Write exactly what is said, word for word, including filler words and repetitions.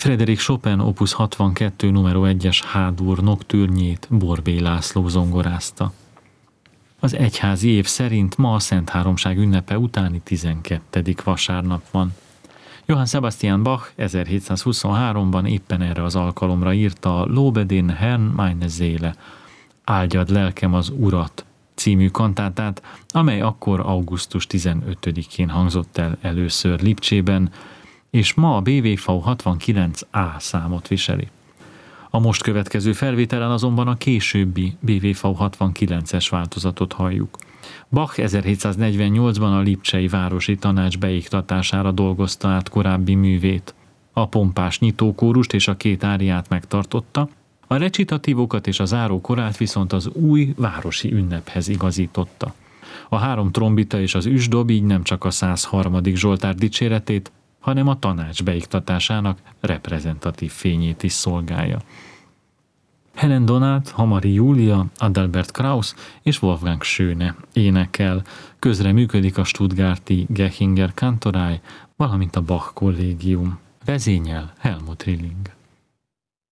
Frédéric Chopin opus hatvankettő numero egyes H-dur nocturnyét Borbély László zongorázta. Az egyházi év szerint ma a Szent Háromság ünnepe utáni tizenkettedik vasárnap van. Johann Sebastian Bach ezerhétszázhuszonháromban éppen erre az alkalomra írta a Lobe den Herrn meine Seele, Áldjad lelkem az Urat című kantátát, amely akkor augusztus tizenötödikén hangzott el először Lipcsében, és ma a bé vé vé hatvankilenc á számot viseli. A most következő felvételen azonban a későbbi bé vé vé hatvankilences változatot halljuk. Bach ezerhétszáznegyvennyolcban a Lipcsei Városi Tanács beiktatására dolgozta át korábbi művét. A pompás nyitókórust és a két áriát megtartotta, a recitatívokat és a záró korát viszont az új városi ünnephez igazította. A három trombita és az üsdob így nem csak a százharmadik Zsoltár dicséretét, hanem a tanács beiktatásának reprezentatív fényét is szolgálja. Helen Donát, Hamari Júlia, Adalbert Krauss és Wolfgang Schöne énekel, közre működik a stuttgarti Gechinger Kantorei, valamint a Bach kollégium. Vezényel Helmut Rilling.